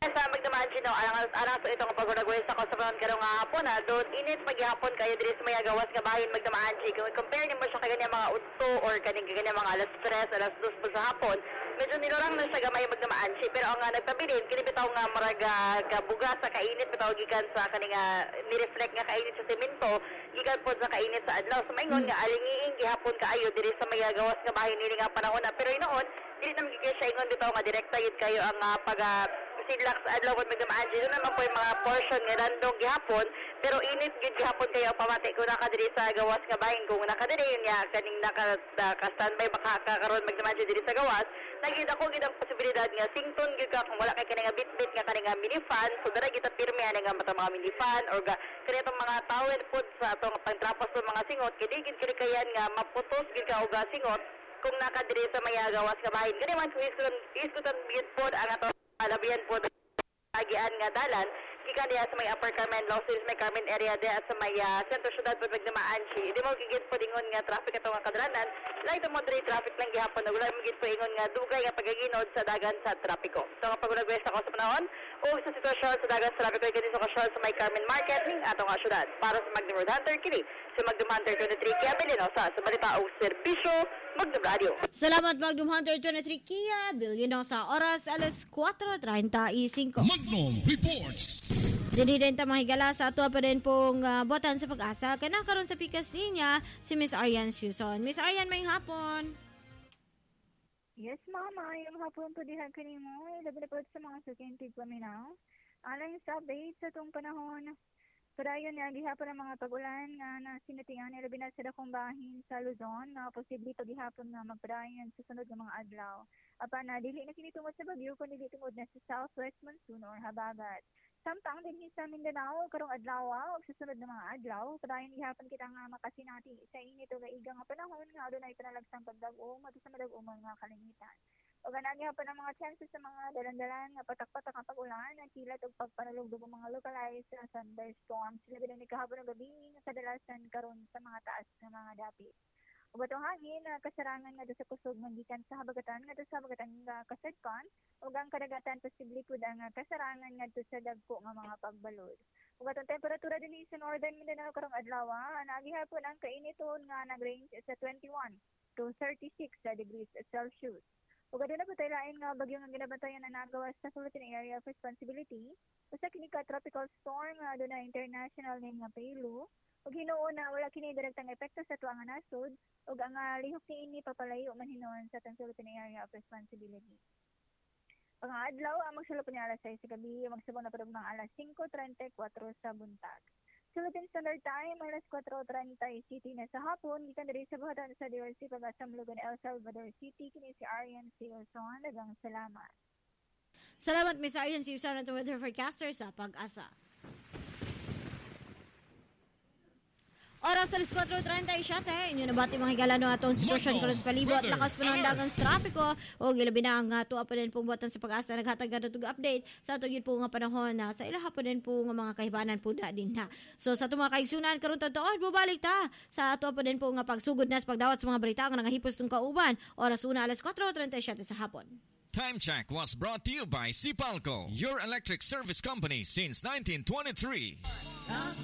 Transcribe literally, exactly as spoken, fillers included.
Sa magdamaan sino, alang alas so itong paguragway sa kasabanon karong nga hapon na doon init paghihapon kayo diri sa may gawas nga bahin magdamaan si kung compare nimo siya kay ganyan mga utto or kaning ganyan mga alas tres, alas dos po sa hapon medyo nilorang na siya gamay magdamaan si pero ang uh, nagpabilin kini bitaw nga maraga kabuga sa kainit bitaw gikan sa kaning uh, ni-reflect nga kainit sa semento gikan po sa kainit sa adlaw so maingon nga alingiing gihapon kaayo diri sa may gawas nga bahin nili nga panahon na pero inoon dili nang gigya ingon bitaw nga direkta yun kayo ang uh, pag uh, sidlak sa adlaw kung magdamaan doon naman po yung mga portion nga randong gihapon pero init gid gihapon kayo pamati kung nakadiri sa gawas nga bahin kung nakadiri yun nga kaning naka, naka standby makakaroon magdamaan diri sa gawas nagid ako gid ang posibilidad nga sington gid ka kung wala kay kanang bit-bit nga kanang mini fan so dara kita pirmi ani nga mata mga mini fan or ga kanitong mga towel pod sa atong pangtrapos ng mga singot kidi gid kini kayan nga maputos gid ka og singot kung nakadiri sa may gawas nga bahin kani man kung iskutan iskutan gid pod ang ato alabihan po agian nga dalan gikan diha sa may Upper Carmen Losses may Carmen area diha sa may uh, sentro syudad pag magdamaan si di mo gigit po dingon nga traffic ato nga kadalanan light mo diri traffic lang gihapon na wala mo gigit po ingon nga dugay nga pagaginod sa dagan sa trapiko so nga pagulagwes ako sa panahon o sa sitwasyon sa dagan sa trapiko kini sa kasyon sa may Carmen Market ning ato nga syudad para sa Magnum Road Hunter kini sa Magnum Hunter twenty-three Kia Bilinosa sa balita o serbisyo Magnum Radio. Salamat Magnum Hunter twenty-three Kia Bilinosa oras alas four thirty-five. Magnum Reports. Dili din ta mahigala sa ato pa din pong uh, buwatan sa pag-asa. Kana karon sa pikas niya si Miss Arian Susan. Miss Arian, may hapon. Yes, mama. Yung hapon po dihan kanimo. Labi na po sa mga sukintig paminaw. Alang sa update sa itong panahon. Padayon na gihapon ang mga pag-ulan nga na sinatingan labi na sa dakong bahin sa Luzon na posible paghihapon nga magpadayon sa sunod ng mga adlaw. Apa na dili na kini tungod sa bagyo kundi dili tungod na sa southwest monsoon or habagat. Samtang din sa Mindanao karong adlaw ug sa sunod ng mga adlaw padayon gihapon kita nga makasinati sa init ug iga nga panahon nga adunay panalagsang pagdag-o madto sa madag-umang nga kalangitan. O ganang gihapon ang mga chances sa mga dalan-dalan nga patak-patak ang pag-ulan ang kilat ug pagpanalugdog ng mga localized uh, thunderstorms labi na ni kahapon ug gabi nga kadalasan karon sa mga taas nga mga dapit. Ug atong hangin uh, kasarangan nga sa kusog nga gikan sa habagatan nga sa habagatan nga kasadkan ug ang kadagatan posible pud ang uh, kasarangan nga sa dagko nga mga pagbalod. Ug atong temperatura dinhi sa Northern Mindanao karong adlaw nagihapon ang kainiton nga nag-range sa twenty-one to thirty-six degrees Celsius. Ug aduna po tayo lain nga bagyo nga ginabantayan na nagawas sa Philippine Area of Responsibility usa kini ka tropical storm nga aduna international name nga Pailu ug hinuon na wala kini direktang epekto sa tuwa nga nasod ug ang uh, lihok niini papalayo man hinuon sa Philippine Area of Responsibility. Ang adlaw ang magsulod niya alas sais sa gabi magsubong na padung ng alas cinco thirty-four sa buntag. Philippine Standard Time, alas four thirty City na sa hapon, gikan diri sa buhatan sa D R C pag-asamlugan El Salvador City, kini si Arian Silson. Daghang salamat. Salamat, Miss Arian Silson, at weather forecaster sa Pag-asa. Oras alas four thirty-seven, inyo nabati mga higala ng atong sitwasyon ko sa palibot, lakas pa ng dagang sa trapiko, o gilabi na ang tuwa pa din pong buwatan sa Pag-asa, naghatag na itong update sa atong yun po nga panahon na sa ilaha po din po nga mga kahibanan po da din na. So sa itong mga kaigsunan, karon totoo, bubalik ta sa ato pa din po nga pagsugod na sa pagdawat sa mga balita nga nangahipos ng kauban, oras una alas four thirty-seven sa hapon. Time check was brought to you by Sipalco, your electric service company since nineteen twenty-three.